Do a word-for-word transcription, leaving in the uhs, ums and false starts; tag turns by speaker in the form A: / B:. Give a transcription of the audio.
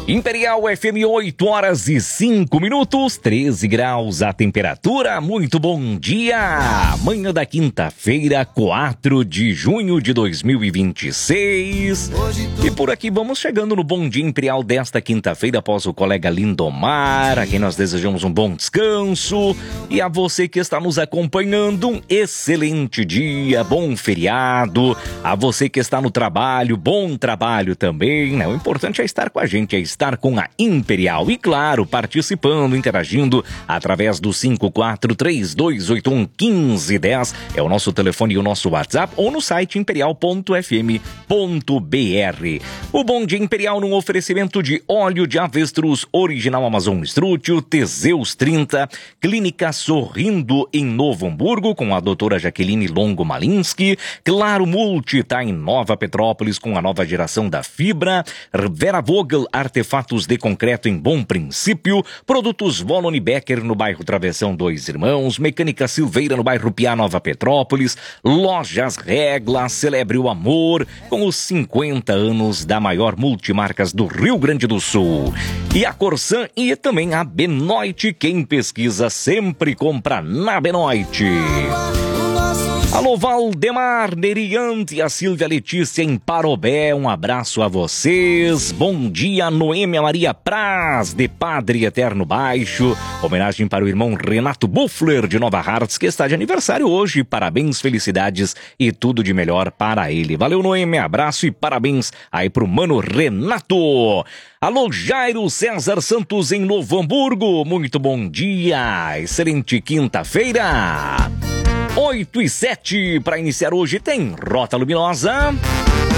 A: Imperial F M, oito horas e cinco minutos, treze graus a temperatura. Muito bom dia! Manhã da quinta-feira, quatro de junho de dois mil e vinte e seis. E por aqui vamos chegando no Bom Dia Imperial desta quinta-feira, após o colega Lindomar, a quem nós desejamos um bom descanso. E a você que está nos acompanhando, um excelente dia, bom feriado. A você que está no trabalho, bom trabalho também, né? O importante é estar com a gente, é estar com a Imperial. E claro, participando, interagindo através do cinco quatro três dois oito um um cinco um zero. É o nosso telefone e o nosso WhatsApp, ou no site imperial ponto f m ponto b r. O Bom Dia Imperial num oferecimento de óleo de avestruz original Amazon Estrútil, Teseus trinta, Clínica Sorrindo em Novo Hamburgo, com a doutora Jaqueline Longo Malinsky. Claro Multi tá em Nova Petrópolis com a nova geração da fibra. Vera Vogel, artefatos de concreto em Bom Princípio. Produtos Volon e Becker no bairro Travessão Dois Irmãos. Mecânica Silveira no bairro Piá, Nova Petrópolis. Lojas Regla, celebre o amor com os cinquenta anos da maior multimarcas do Rio Grande do Sul. E a Corsan e também a Benoit, quem pesquisa sempre compra na Benoit. Alô, Valdemar Neriante e a Silvia Letícia em Parobé, um abraço a vocês. Bom dia, Noêmia Maria Praz, de Padre Eterno Baixo. Homenagem para o irmão Renato Buffler, de Nova Hartz, que está de aniversário hoje. Parabéns, felicidades e tudo de melhor para ele. Valeu, Noêmia, abraço e parabéns aí pro mano Renato. Alô, Jairo César Santos em Novo Hamburgo, muito bom dia, excelente quinta-feira. oito e sete para iniciar hoje tem Rota Luminosa.